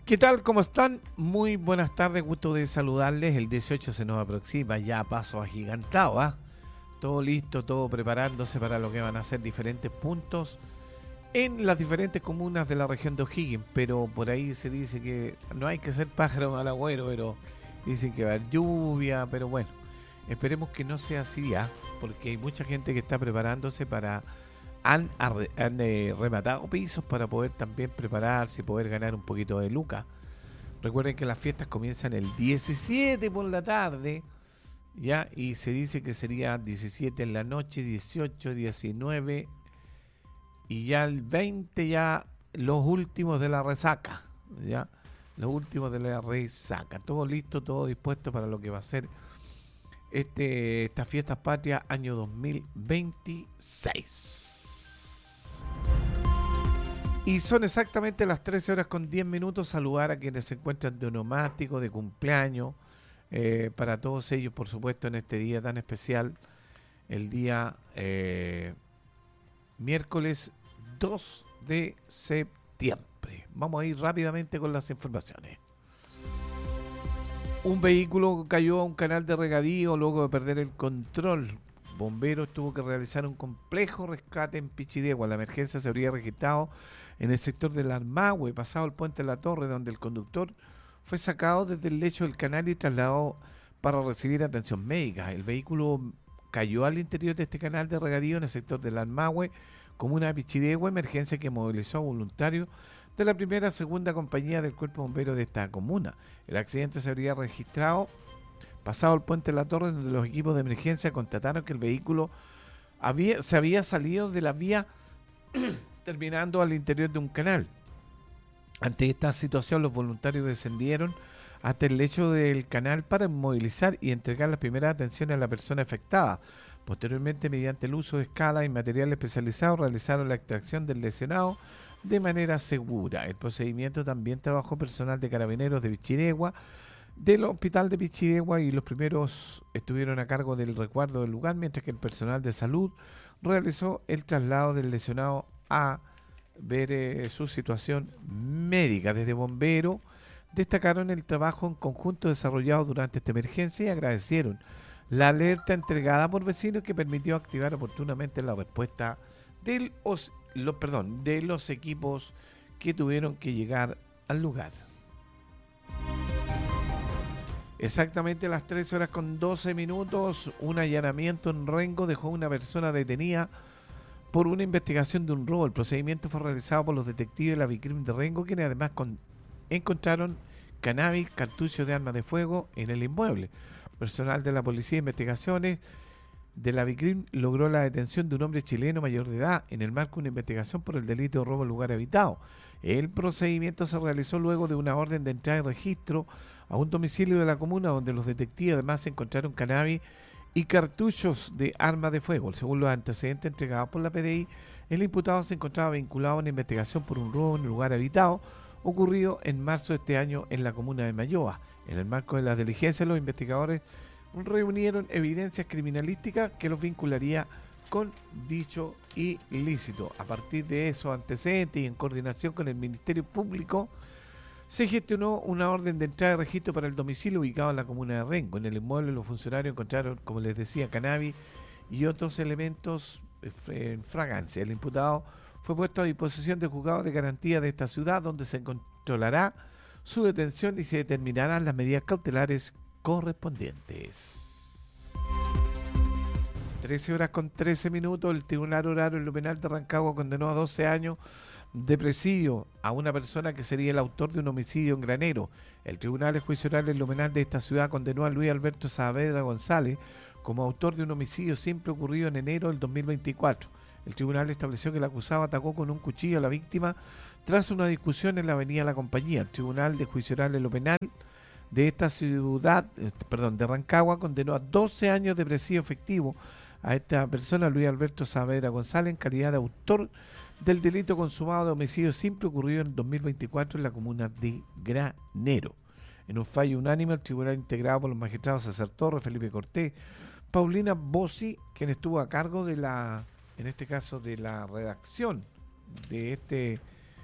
¿Qué tal? ¿Cómo están? Muy buenas tardes, gusto de saludarles. El 18 se nos aproxima, ya a paso agigantado, ¿ah? Todo listo, todo preparándose para lo que van a ser diferentes puntos en las diferentes comunas de la región de O'Higgins, pero por ahí se dice que no hay que ser pájaro al agüero, pero dicen que va a haber lluvia, pero bueno, esperemos que no sea así, ¿ah? Porque hay mucha gente que está preparándose para han rematado pisos para poder también prepararse y poder ganar un poquito de lucas. Recuerden que las fiestas comienzan el 17 por la tarde, ya, y se dice que sería 17 en la noche, 18, 19 y ya el 20 ya los últimos de la resaca, ya, los últimos de la resaca. Todo listo, todo dispuesto para lo que va a ser estas fiestas patrias año 2026. Y son exactamente las 13 horas con 10 minutos. Saludar a quienes se encuentran de onomástico, de cumpleaños, para todos ellos, por supuesto, en este día tan especial, el día miércoles 2 de septiembre. Vamos a ir rápidamente con las informaciones. Un vehículo cayó a un canal de regadío luego de perder el control. Bomberos tuvo que realizar un complejo rescate en Pichidegua. La emergencia se habría registrado en el sector del Armahue, pasado el puente de la Torre, donde el conductor fue sacado desde el lecho del canal y trasladado para recibir atención médica. El vehículo cayó al interior de este canal de regadío en el sector del Armahue, comuna de Pichidegua, emergencia que movilizó a voluntarios de la primera y segunda compañía del cuerpo bombero de esta comuna. El accidente se habría registrado pasado el puente de la Torre, donde los equipos de emergencia constataron que el vehículo se había salido de la vía terminando al interior de un canal. Ante esta situación, los voluntarios descendieron hasta el lecho del canal para movilizar y entregar las primeras atenciones a la persona afectada. Posteriormente, mediante el uso de escalas y material especializado, realizaron la extracción del lesionado de manera segura. El procedimiento también trabajó personal de carabineros de Pichidegua, del hospital de Pichidegua, y los primeros estuvieron a cargo del resguardo del lugar, mientras que el personal de salud realizó el traslado del lesionado a ver su situación médica. Desde Bombero destacaron el trabajo en conjunto desarrollado durante esta emergencia y agradecieron la alerta entregada por vecinos que permitió activar oportunamente la respuesta de los equipos que tuvieron que llegar al lugar. Exactamente a las 3 horas con 12 minutos, un allanamiento en Rengo dejó a una persona detenida por una investigación de un robo. El procedimiento fue realizado por los detectives de la Vicrim de Rengo, quienes además encontraron cannabis, cartuchos de armas de fuego en el inmueble. Personal de la Policía de Investigaciones de la Vicrim logró la detención de un hombre chileno mayor de edad en el marco de una investigación por el delito de robo en lugar habitado. El procedimiento se realizó luego de una orden de entrada y registro a un domicilio de la comuna, donde los detectives además encontraron cannabis y cartuchos de armas de fuego. Según los antecedentes entregados por la PDI, el imputado se encontraba vinculado a una investigación por un robo en el lugar habitado ocurrido en marzo de este año en la comuna de Mayoa. En el marco de las diligencias, los investigadores reunieron evidencias criminalísticas que los vincularía con dicho ilícito. A partir de esos antecedentes y en coordinación con el Ministerio Público, se gestionó una orden de entrada y registro para el domicilio ubicado en la comuna de Rengo. En el inmueble los funcionarios encontraron, como les decía, cannabis y otros elementos en fragancia. El imputado fue puesto a disposición del juzgado de garantía de esta ciudad, donde se controlará su detención y se determinarán las medidas cautelares correspondientes. 13 horas con 13 minutos, el Tribunal Horario en lo Penal de Rancagua condenó a 12 años de presidio a una persona que sería el autor de un homicidio en Granero. El Tribunal de Juicio Oral en lo Penal de esta ciudad condenó a Luis Alberto Saavedra González como autor de un homicidio simple ocurrido en enero del 2024. El tribunal estableció que el acusado atacó con un cuchillo a la víctima tras una discusión en la avenida La Compañía. El Tribunal de Juicio Oral en lo Penal de esta ciudad, de Rancagua, condenó a 12 años de presidio efectivo a esta persona, Luis Alberto Saavedra González, en calidad de autor del delito consumado de homicidio simple ocurrido en 2024 en la comuna de Granero. En un fallo unánime, el tribunal, integrado por los magistrados César Torres, Felipe Cortés, Paulina Bossi, quien estuvo a cargo de la, en este caso, de la redacción de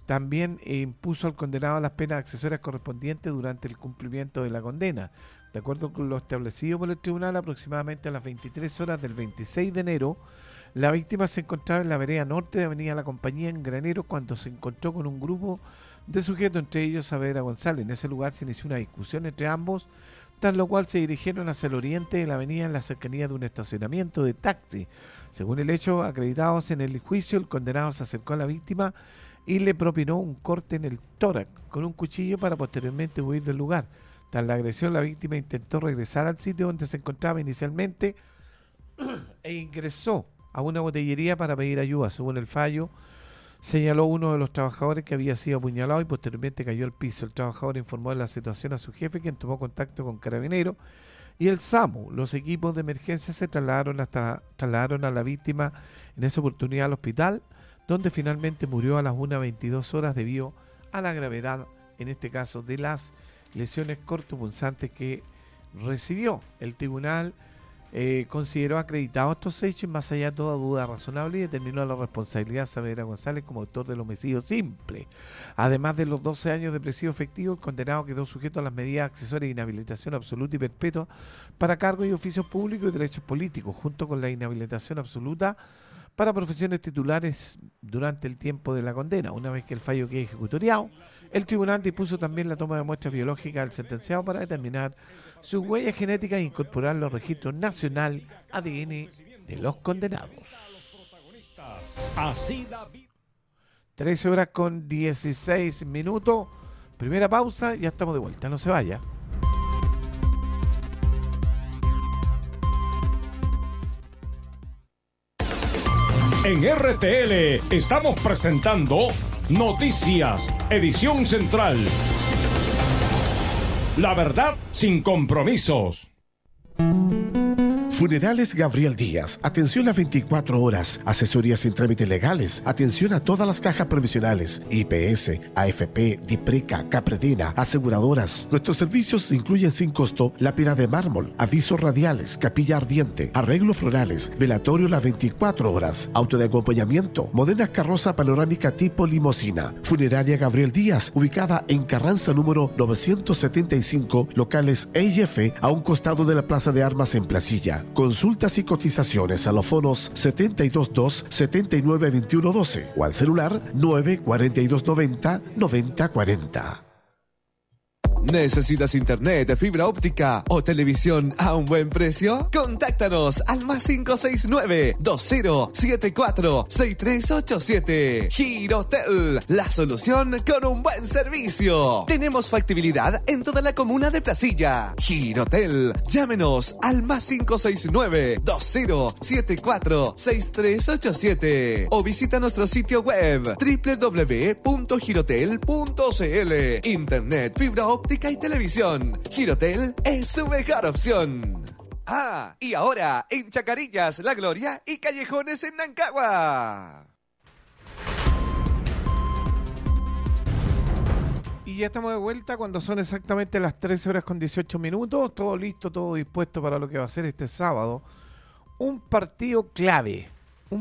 también impuso al condenado las penas accesorias correspondientes durante el cumplimiento de la condena. De acuerdo con lo establecido por el tribunal, aproximadamente a las 23 horas del 26 de enero, la víctima se encontraba en la vereda norte de Avenida La Compañía en Granero cuando se encontró con un grupo de sujetos, entre ellos Saavedra González. En ese lugar se inició una discusión entre ambos, tras lo cual se dirigieron hacia el oriente de la avenida en la cercanía de un estacionamiento de taxi. Según el hecho acreditados en el juicio, el condenado se acercó a la víctima y le propinó un corte en el tórax con un cuchillo para posteriormente huir del lugar. Tras la agresión, la víctima intentó regresar al sitio donde se encontraba inicialmente e ingresó a una botellería para pedir ayuda. Según el fallo, señaló uno de los trabajadores que había sido apuñalado y posteriormente cayó al piso. El trabajador informó de la situación a su jefe, quien tomó contacto con Carabineros y el SAMU. Los equipos de emergencia se trasladaron a la víctima en esa oportunidad al hospital, donde finalmente murió a las 1:22 horas debido a la gravedad, en este caso, de las lesiones cortopunzantes que recibió. El tribunal consideró acreditados estos hechos más allá de toda duda razonable y determinó la responsabilidad de Saavedra González como autor del homicidio simple. Además de los 12 años de presidio efectivo, el condenado quedó sujeto a las medidas accesorias de inhabilitación absoluta y perpetua para cargos y oficios públicos y derechos políticos, junto con la inhabilitación absoluta para profesiones titulares durante el tiempo de la condena. Una vez que el fallo quede ejecutoriado, el tribunal dispuso también la toma de muestras biológicas del sentenciado para determinar sus huellas genéticas e incorporarlo al registro nacional ADN de los condenados. 13 horas con 16 minutos. Primera pausa, ya estamos de vuelta, no se vaya. En RTL estamos presentando Noticias, edición central. La verdad sin compromisos. Funerales Gabriel Díaz, atención las 24 horas, asesorías en trámites legales, atención a todas las cajas provisionales, IPS, AFP, DIPRECA, Capredena, aseguradoras. Nuestros servicios incluyen sin costo lápida de mármol, avisos radiales, capilla ardiente, arreglos florales, velatorio las 24 horas, auto de acompañamiento, modernas carroza panorámica tipo limosina. Funeraria Gabriel Díaz, ubicada en Carranza número 975, locales E y F, a un costado de la Plaza de Armas en Placilla. Consultas y cotizaciones a los fonos 722-792112 o al celular 94290-9040. ¿Necesitas internet, fibra óptica o televisión a un buen precio? Contáctanos al +5069-2074-6387. Girotel, la solución con un buen servicio. Tenemos factibilidad en toda la comuna de Placilla. Girotel, llámenos al +5079-2074-6387 o visita nuestro sitio web www.girotel.cl. Internet, fibra óptica y televisión. Girotel es su mejor opción. Ah, y ahora en Chacarillas, La Gloria y Callejones en Nancagua. Y ya estamos de vuelta cuando son exactamente las 13 horas con 18 minutos. Todo listo, todo dispuesto para lo que va a ser este sábado. Un partido clave.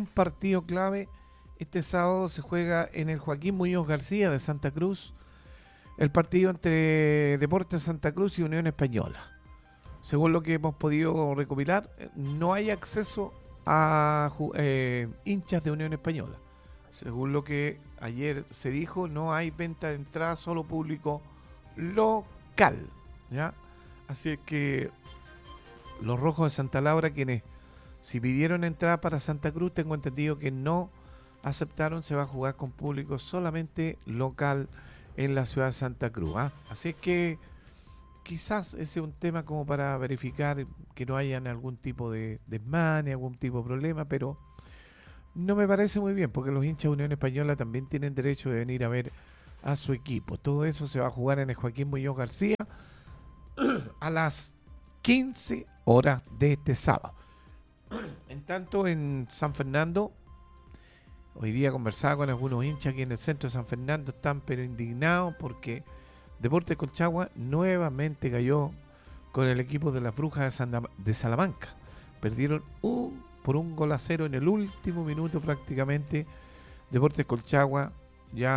Este sábado se juega en el Joaquín Muñoz García de Santa Cruz. El partido entre Deportes Santa Cruz y Unión Española. Según lo que hemos podido recopilar, no hay acceso a hinchas de Unión Española. Según lo que ayer se dijo, no hay venta de entrada, solo público local, ¿ya? Así es que los Rojos de Santa Laura, quienes si pidieron entrada para Santa Cruz, tengo entendido que no aceptaron, se va a jugar con público solamente local en la ciudad de Santa Cruz, ¿eh? Así es que quizás ese es un tema como para verificar que no hayan algún tipo de desmane, algún tipo de problema, pero no me parece muy bien, porque los hinchas de Unión Española también tienen derecho de venir a ver a su equipo. Todo eso se va a jugar en el Joaquín Muñoz García a las 15 horas de este sábado. En tanto, en San Fernando, hoy día conversaba con algunos hinchas aquí en el centro de San Fernando, están pero indignados porque Deportes Colchagua nuevamente cayó con el equipo de las Brujas de Salamanca. Perdieron por 1-0 en el último minuto prácticamente. Deportes Colchagua ya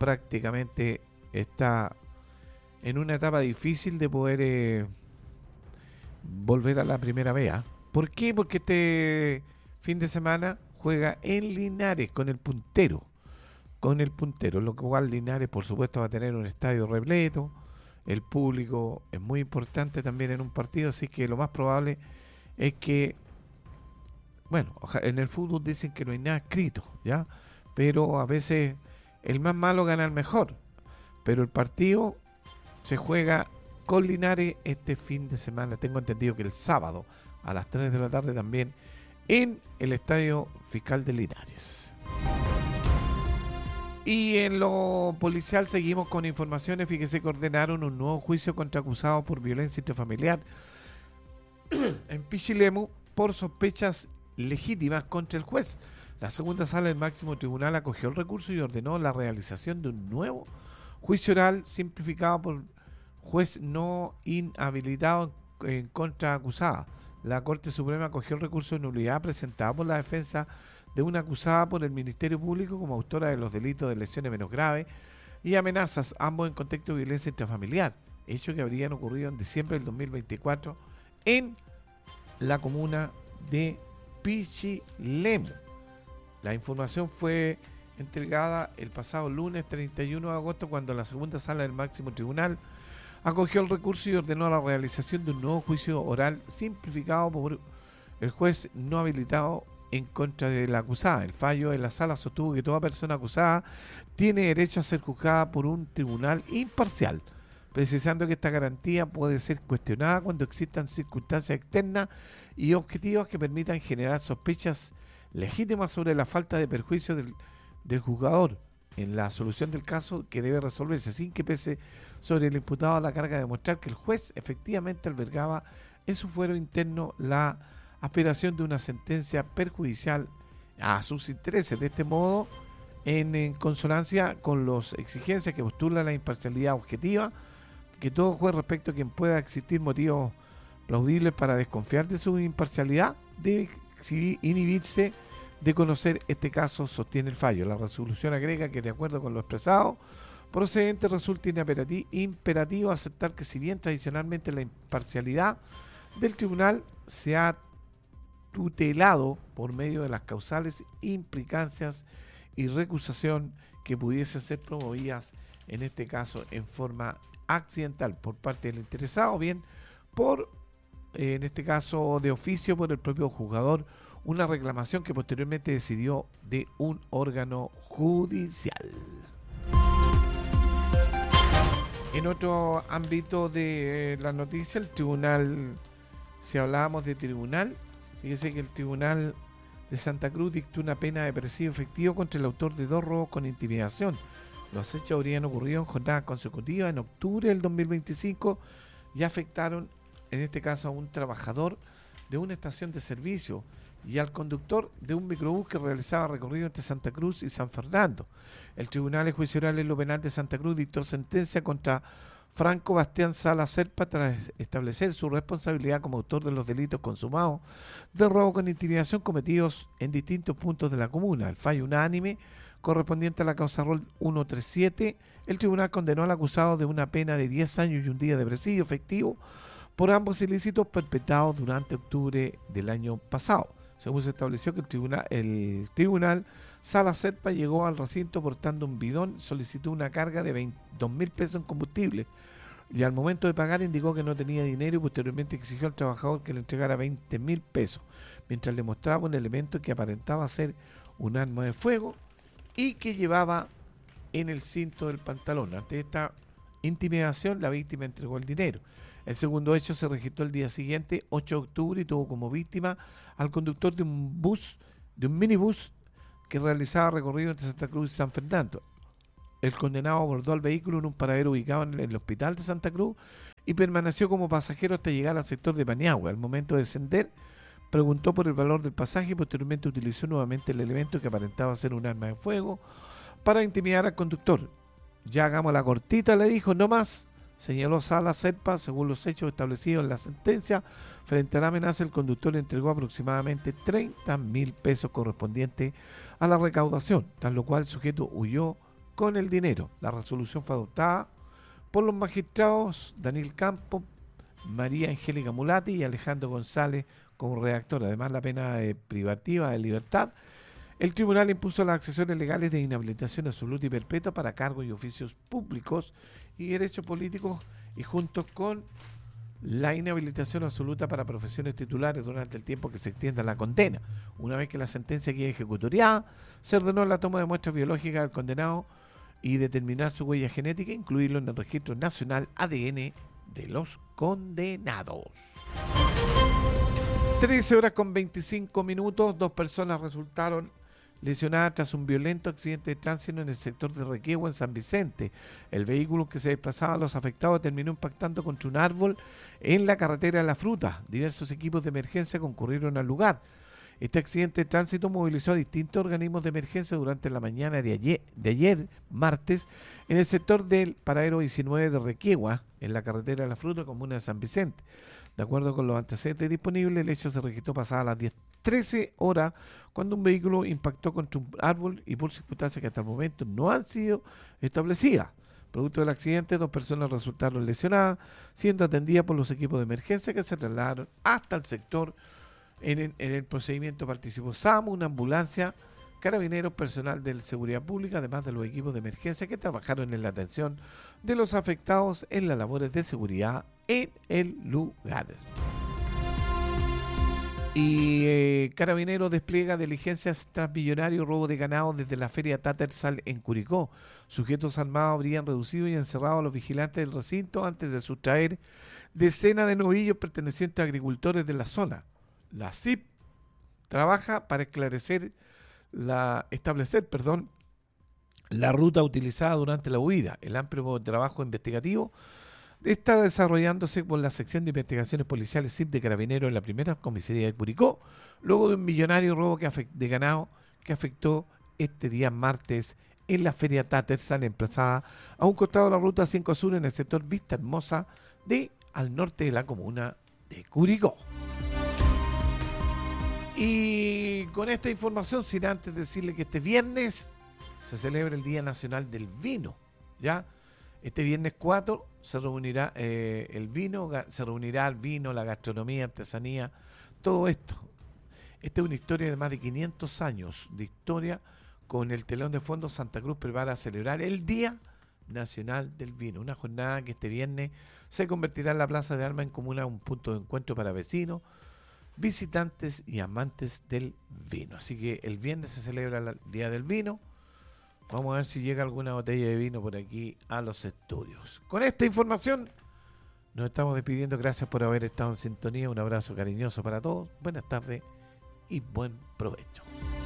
prácticamente está en una etapa difícil de poder volver a la primera B. ¿Por qué? Porque este fin de semana juega en Linares con el puntero, lo cual Linares por supuesto va a tener un estadio repleto, el público es muy importante también en un partido, así que lo más probable es que, bueno, en el fútbol dicen que no hay nada escrito, ¿ya? Pero a veces el más malo gana el mejor, pero el partido se juega con Linares este fin de semana, tengo entendido que el sábado a las 3 de la tarde también en el Estadio Fiscal de Linares. Y en lo policial seguimos con informaciones. Fíjese que ordenaron un nuevo juicio contra acusados por violencia intrafamiliar en Pichilemu por sospechas legítimas contra el juez. La segunda sala del máximo tribunal acogió el recurso y ordenó la realización de un nuevo juicio oral simplificado por juez no inhabilitado en contra acusada. La Corte Suprema acogió el recurso de nulidad presentado por la defensa de una acusada por el Ministerio Público como autora de los delitos de lesiones menos graves y amenazas, ambos en contexto de violencia intrafamiliar, hechos que habrían ocurrido en diciembre del 2024 en la comuna de Pichilemu. La información fue entregada el pasado lunes 31 de agosto cuando la segunda sala del máximo tribunal acogió el recurso y ordenó la realización de un nuevo juicio oral simplificado por el juez no habilitado en contra de la acusada. El fallo de la sala sostuvo que toda persona acusada tiene derecho a ser juzgada por un tribunal imparcial, precisando que esta garantía puede ser cuestionada cuando existan circunstancias externas y objetivas que permitan generar sospechas legítimas sobre la falta de perjuicio del juzgador en la solución del caso, que debe resolverse sin que pese sobre el imputado la carga de demostrar que el juez efectivamente albergaba en su fuero interno la aspiración de una sentencia perjudicial a sus intereses. De este modo, en consonancia con las exigencias que postula la imparcialidad objetiva, que todo juez respecto a quien pueda existir motivos plaudibles para desconfiar de su imparcialidad, debe inhibirse de conocer este caso, sostiene el fallo. La resolución agrega que, de acuerdo con lo expresado procedente, resulta imperativo aceptar que, si bien tradicionalmente la imparcialidad del tribunal se ha tutelado por medio de las causales implicancias y recusación que pudiesen ser promovidas, en este caso en forma accidental por parte del interesado, o bien por, en este caso de oficio, por el propio juzgador, una reclamación que posteriormente decidió de un órgano judicial. En otro ámbito de la noticia, el tribunal, si hablábamos de tribunal, fíjese que el Tribunal de Santa Cruz dictó una pena de presidio efectivo contra el autor de 2 robos con intimidación. Los hechos habrían ocurrido en jornadas consecutivas en octubre del 2025 y afectaron, en este caso, a un trabajador de una estación de servicio y al conductor de un microbús que realizaba recorrido entre Santa Cruz y San Fernando. El Tribunal de Juicio Oral en lo Penal de Santa Cruz dictó sentencia contra Franco Bastián Sala Serpa tras establecer su responsabilidad como autor de los delitos consumados de robo con intimidación cometidos en distintos puntos de la comuna. El fallo unánime correspondiente a la causa rol 137, el tribunal condenó al acusado de una pena de 10 años y un día de presidio efectivo por ambos ilícitos perpetrados durante octubre del año pasado. Según se estableció que el tribunal Sala Serpa llegó al recinto portando un bidón, solicitó una carga de 22.000 pesos en combustible y al momento de pagar indicó que no tenía dinero y posteriormente exigió al trabajador que le entregara 20.000 pesos, mientras le mostraba un elemento que aparentaba ser un arma de fuego y que llevaba en el cinto del pantalón. Ante esta intimidación, la víctima entregó el dinero. El segundo hecho se registró el día siguiente, 8 de octubre, y tuvo como víctima al conductor de un minibús que realizaba recorrido entre Santa Cruz y San Fernando. El condenado abordó al vehículo en un paradero ubicado en el hospital de Santa Cruz y permaneció como pasajero hasta llegar al sector de Paniagua. Al momento de descender, preguntó por el valor del pasaje y posteriormente utilizó nuevamente el elemento que aparentaba ser un arma de fuego para intimidar al conductor. Ya hagamos la cortita, le dijo, no más. Señaló Sala Serpa. Según los hechos establecidos en la sentencia, frente a la amenaza, el conductor le entregó aproximadamente 30.000 pesos correspondientes a la recaudación, tras lo cual el sujeto huyó con el dinero. La resolución fue adoptada por los magistrados Daniel Campos, María Angélica Mulati y Alejandro González como redactor. Además, la pena privativa de libertad. El tribunal impuso las accesiones legales de inhabilitación absoluta y perpetua para cargos y oficios públicos y derechos políticos, y junto con la inhabilitación absoluta para profesiones titulares durante el tiempo que se extienda la condena. Una vez que la sentencia quede ejecutoriada, se ordenó la toma de muestras biológicas del condenado y determinar su huella genética e incluirlo en el registro nacional ADN de los condenados. 13:25. 2 personas resultaron lesionadas tras un violento accidente de tránsito en el sector de Requehue, en San Vicente. El vehículo que se desplazaba a los afectados terminó impactando contra un árbol en la carretera de La Fruta. Diversos equipos de emergencia concurrieron al lugar. Este accidente de tránsito movilizó a distintos organismos de emergencia durante la mañana de ayer, martes, en el sector del paradero 19 de Requehue, en la carretera de La Fruta, comuna de San Vicente. De acuerdo con los antecedentes disponibles, el hecho se registró pasadas las 13 horas, cuando un vehículo impactó contra un árbol y por circunstancias que hasta el momento no han sido establecidas. Producto del accidente, 2 personas resultaron lesionadas, siendo atendidas por los equipos de emergencia que se trasladaron hasta el sector. En el procedimiento participó SAMU, una ambulancia, carabineros, personal de seguridad pública, además de los equipos de emergencia que trabajaron en la atención de los afectados en las labores de seguridad en el lugar. Y Carabineros despliega diligencias tras millonario robo de ganado desde la feria Tattersall en Curicó. Sujetos armados habrían reducido y encerrado a los vigilantes del recinto antes de sustraer decenas de novillos pertenecientes a agricultores de la zona. La CIP trabaja para establecer la ruta utilizada durante la huida. El amplio trabajo investigativo está desarrollándose por la sección de investigaciones policiales CIP de Carabineros en la primera comisaría de Curicó, luego de un millonario robo de ganado que afectó este día martes en la feria Tattersall, emplazada a un costado de la ruta 5 Sur en el sector Vista Hermosa al norte de la comuna de Curicó. Y con esta información, sin antes decirle que este viernes se celebra el Día Nacional del Vino, ¿ya? Este viernes 4 se reunirá el vino, la gastronomía, artesanía, todo esto. Esta es una historia de más de 500 años de historia. Con el telón de fondo, Santa Cruz prepara a celebrar el Día Nacional del Vino, una jornada que este viernes se convertirá en la Plaza de Armas en comuna, un punto de encuentro para vecinos, visitantes y amantes del vino. Así que el viernes se celebra el Día del Vino. Vamos a ver si llega alguna botella de vino por aquí a los estudios. Con esta información nos estamos despidiendo. Gracias por haber estado en sintonía. Un abrazo cariñoso para todos. Buenas tardes y buen provecho.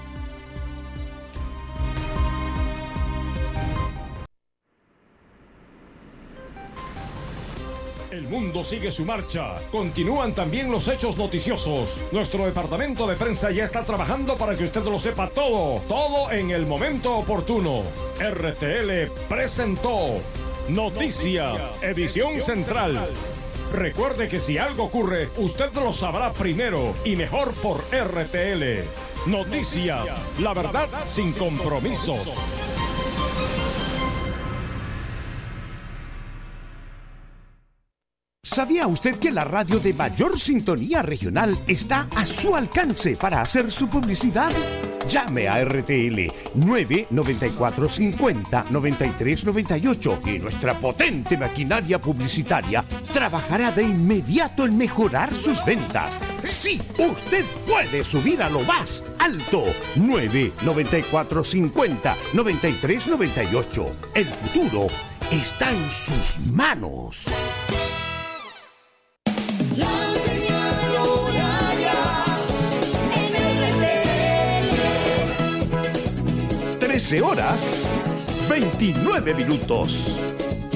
El mundo sigue su marcha. Continúan también los hechos noticiosos. Nuestro departamento de prensa ya está trabajando para que usted lo sepa todo. Todo en el momento oportuno. RTL presentó Noticias, edición central. Recuerde que si algo ocurre, usted lo sabrá primero y mejor por RTL. Noticias, la verdad sin compromisos. ¿Sabía usted que la radio de mayor sintonía regional está a su alcance para hacer su publicidad? Llame a RTL 99450-9398 y nuestra potente maquinaria publicitaria trabajará de inmediato en mejorar sus ventas. ¡Sí! ¡Usted puede subir a lo más alto! 99450-9398. El futuro está en sus manos. La señal horaria en RTL. 13 horas, 29 minutos.